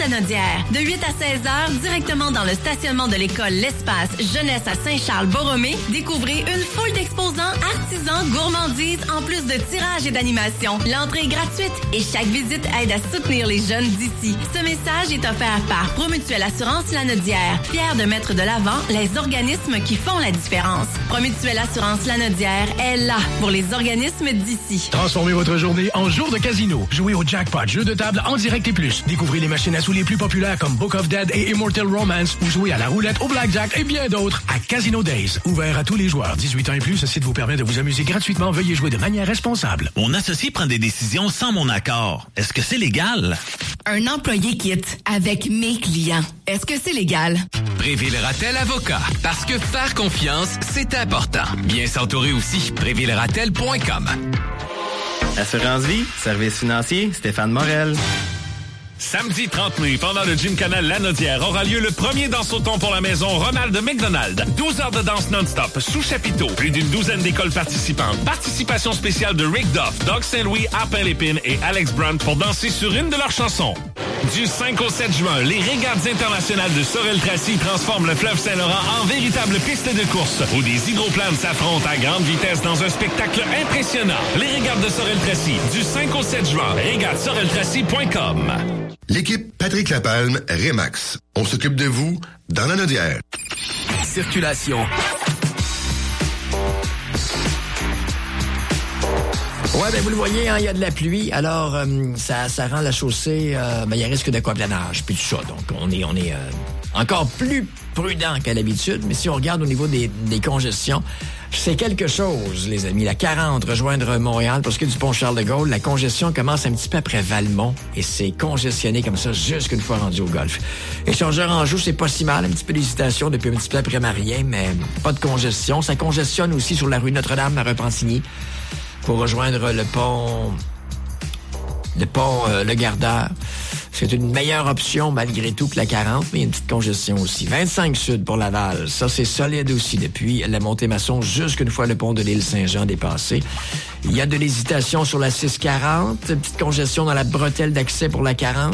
Lanaudière. De 8 à 16 heures, directement dans le stationnement de l'école L'Espace Jeunesse à Saint-Charles-Borromée, découvrez une foule d'exposants, artisans, gourmandises, en plus de tirages et d'animations. L'entrée est gratuite et chaque visite aide à soutenir les jeunes d'ici. Ce message est offert par Promutuelle Assurance Lanaudière, fier de mettre de l'avant les organismes qui font la différence. Promutuelle Assurance Lanaudière est là pour les organismes d'ici. Transformez votre journée en jour de casino. Jouez au jackpot, jeu de table en direct et plus. Découvrez les machines à sous les plus populaires comme Book of Dead et Immortal Romance ou jouez à la roulette, au blackjack et bien d'autres à Casino Days. Ouvert à tous les joueurs. 18 ans et plus, ce site vous permet de vous amuser gratuitement. Veuillez jouer de manière responsable. Mon associé prend des décisions sans mon accord. Est-ce que c'est légal? Un employé quitte avec mes clients. Est-ce que c'est légal? Préville-Ratel Avocat. Parce que faire confiance, c'est important. Bien s'entourer aussi. Prévilleratel.com. Assurance Vie, service financier, Stéphane Morel. Samedi 30 mai, pendant le Gymkhana Lanaudière, aura lieu le premier danse-auton pour la maison Ronald McDonald. 12 heures de danse non-stop, sous chapiteau, plus d'une douzaine d'écoles participantes. Participation spéciale de Rick Duff, Doug Saint-Louis, Appel-Épine et Alex Brunt pour danser sur une de leurs chansons. Du 5 au 7 juin, les régates internationales de Sorel-Tracy transforment le fleuve Saint-Laurent en véritable piste de course où des hydroplanes s'affrontent à grande vitesse dans un spectacle impressionnant. Les régates de Sorel-Tracy, du 5 au 7 juin, régatesoreltracy.com. L'équipe Patrick Lapalme, Remax. On s'occupe de vous dans la Lanaudière. Circulation. Ouais, ben vous le voyez, hein, il y a de la pluie, alors ça rend la chaussée, il y a risque d'aquaplanage, puis tout ça. Donc on est encore plus prudent qu'à l'habitude, mais si on regarde au niveau des congestions, c'est quelque chose, les amis. La 40, rejoindre Montréal, pour ce qui est du pont Charles-de-Gaulle, la congestion commence un petit peu après Valmont, et c'est congestionné comme ça jusqu'une fois rendu au golfe. Échangeur Anjou, c'est pas si mal, un petit peu d'hésitation depuis un petit peu après Marien, mais pas de congestion. Ça congestionne aussi sur la rue Notre-Dame à Repentigny, pour rejoindre le pont Le Gardeur. C'est une meilleure option malgré tout que la 40, mais il y a une petite congestion aussi. 25 Sud pour Laval. Ça, c'est solide aussi depuis la Montée-Masson jusqu'une fois le pont de l'île Saint-Jean dépassé. Il y a de l'hésitation sur la 640. Une petite congestion dans la bretelle d'accès pour la 40.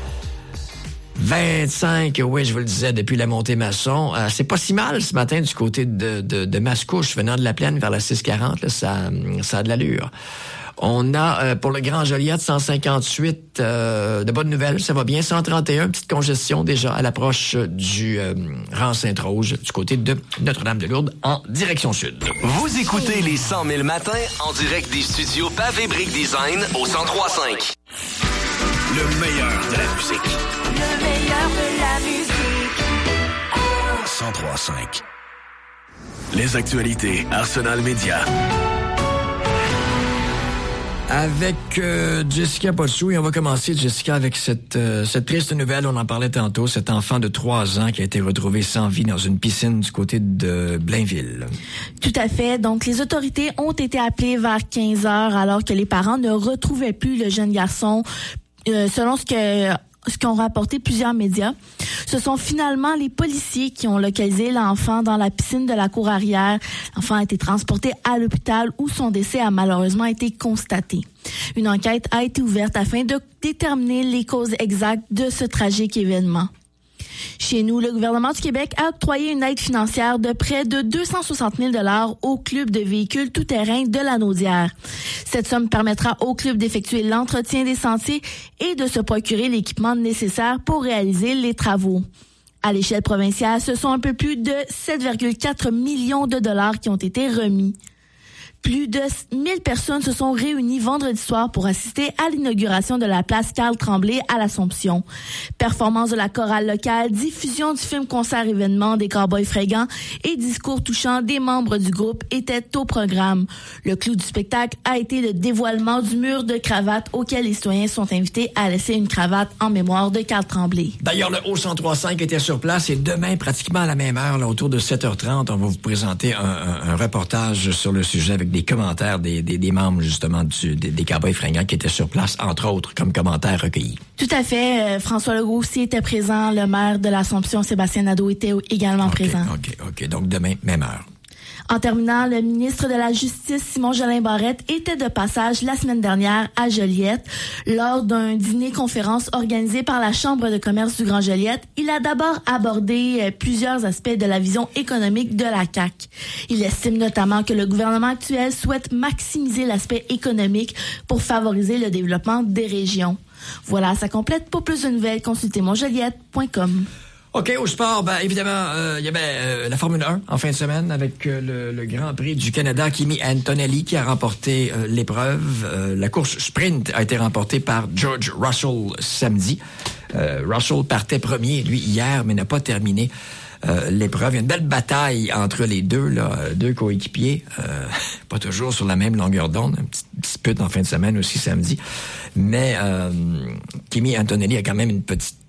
25, oui, je vous le disais, depuis la Montée-Masson. C'est pas si mal ce matin du côté de Mascouche, venant de la Plaine vers la 640. Là, ça a de l'allure. On a, pour le Grand Joliette, 158, de bonnes nouvelles, ça va bien. 131, petite congestion déjà à l'approche du rang Sainte-Rose, du côté de Notre-Dame-de-Lourdes, en direction sud. Vous écoutez les 100 000 matins en direct des studios Pavé Brick Design au 103.5. Le meilleur de la musique. Le meilleur de la musique. 103.5. Les actualités Arsenal Média. Avec Jessica Potsou, et on va commencer, Jessica, avec cette triste nouvelle, on en parlait tantôt, cet enfant de 3 ans qui a été retrouvé sans vie dans une piscine du côté de Blainville. Tout à fait. Donc, les autorités ont été appelées vers 15 heures alors que les parents ne retrouvaient plus le jeune garçon, selon ce qu'ont rapporté plusieurs médias. Ce sont finalement les policiers qui ont localisé l'enfant dans la piscine de la cour arrière. L'enfant a été transporté à l'hôpital où son décès a malheureusement été constaté. Une enquête a été ouverte afin de déterminer les causes exactes de ce tragique événement. Chez nous, le gouvernement du Québec a octroyé une aide financière de près de 260 000 $ au club de véhicules tout-terrain de Lanaudière. Cette somme permettra au club d'effectuer l'entretien des sentiers et de se procurer l'équipement nécessaire pour réaliser les travaux. À l'échelle provinciale, ce sont un peu plus de 7,4 millions de dollars qui ont été remis. Plus de 1000 personnes se sont réunies vendredi soir pour assister à l'inauguration de la place Carl-Tremblay à l'Assomption. Performance de la chorale locale, diffusion du film-concert-événement des Cowboys fringants et discours touchants des membres du groupe étaient au programme. Le clou du spectacle a été le dévoilement du mur de cravates auquel les citoyens sont invités à laisser une cravate en mémoire de Carl Tremblay. D'ailleurs, le O103.5 était sur place et demain, pratiquement à la même heure, là, autour de 7h30, on va vous présenter un reportage sur le sujet avec des commentaires des membres, justement, des Cowboys fringants qui étaient sur place, entre autres, comme commentaires recueillis. Tout à fait. François Legault aussi était présent. Le maire de l'Assomption, Sébastien Nadeau, était également présent. OK. Donc, demain, même heure. En terminant, le ministre de la Justice, Simon-Jolin Barrette, était de passage la semaine dernière à Joliette. Lors d'un dîner-conférence organisé par la Chambre de commerce du Grand Joliette, il a d'abord abordé plusieurs aspects de la vision économique de la CAQ. Il estime notamment que le gouvernement actuel souhaite maximiser l'aspect économique pour favoriser le développement des régions. Voilà, ça complète. Pour plus de nouvelles, consultez monjoliette.com. OK, au sport, évidemment, il y avait la Formule 1 en fin de semaine avec le Grand Prix du Canada, Kimi Antonelli, qui a remporté l'épreuve. La course sprint a été remportée par George Russell samedi. Russell partait premier, lui, hier, mais n'a pas terminé l'épreuve. Il y a une belle bataille entre les deux, deux coéquipiers. Pas toujours sur la même longueur d'onde. Une petite dispute en fin de semaine aussi samedi. Mais Kimi Antonelli a quand même une petite,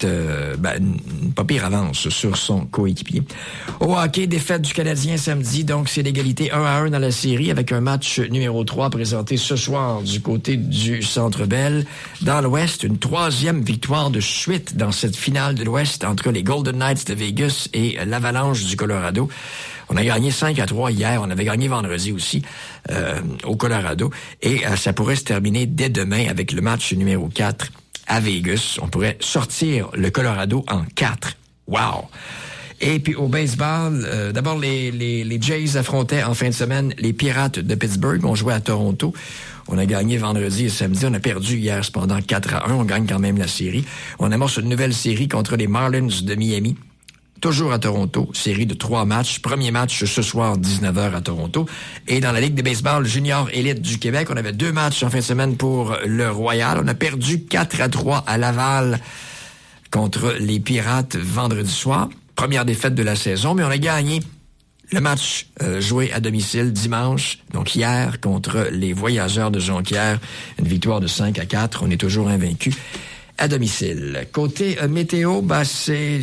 une pas pire avance sur son coéquipier. Au hockey, défaite du Canadien samedi, donc c'est l'égalité 1-1 dans la série avec un match numéro 3 présenté ce soir du côté du Centre Bell. Dans l'Ouest, une 3e victoire de suite dans cette finale de l'Ouest entre les Golden Knights de Vegas et l'Avalanche du Colorado. On a gagné 5-3 hier. On avait gagné vendredi aussi au Colorado. Et ça pourrait se terminer dès demain avec le match numéro 4 à Vegas. On pourrait sortir le Colorado en 4. Wow! Et puis au baseball, d'abord les Jays affrontaient en fin de semaine les Pirates de Pittsburgh. On jouait à Toronto. On a gagné vendredi et samedi. On a perdu hier cependant 4-1. On gagne quand même la série. On amorce une nouvelle série contre les Marlins de Miami. Toujours à Toronto, série de 3 matchs. Premier match ce soir, 19h à Toronto. Et dans la Ligue de baseball junior élite du Québec, on avait 2 matchs en fin de semaine pour le Royal. On a perdu 4-3 à Laval contre les Pirates vendredi soir. Première défaite de la saison, mais on a gagné le match joué à domicile dimanche, donc hier, contre les Voyageurs de Jonquière. Une victoire de 5-4. On est toujours invaincus à domicile. Côté météo, c'est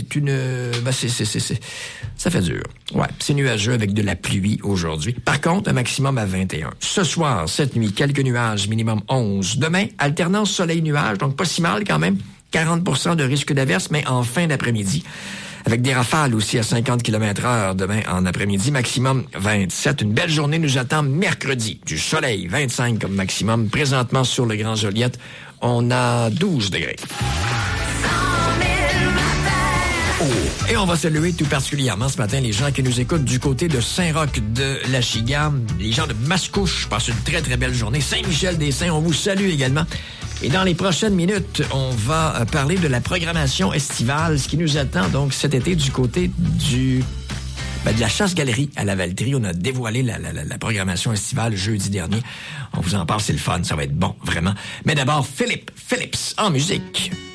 ça fait dur. Ouais, c'est nuageux avec de la pluie aujourd'hui. Par contre, un maximum à 21. Ce soir, cette nuit, quelques nuages, minimum 11. Demain, alternance soleil-nuage, donc pas si mal quand même. 40% de risque d'averse, mais en fin d'après-midi. Avec des rafales aussi à 50 km/h demain en après-midi, maximum 27. Une belle journée nous attend mercredi. Du soleil, 25 comme maximum. Présentement sur le Grand Joliette, on a 12 degrés. Oh. Et on va saluer tout particulièrement ce matin les gens qui nous écoutent du côté de Saint-Roch de la Chigam, les gens de Mascouche. Passent une très, très belle journée. Saint-Michel-des-Saints, on vous salue également. Et dans les prochaines minutes, on va parler de la programmation estivale, ce qui nous attend donc cet été du côté de la chasse-galerie à la Valtrie. On a dévoilé la programmation estivale jeudi dernier. On vous en parle, c'est le fun, ça va être bon, vraiment. Mais d'abord, Philips en musique.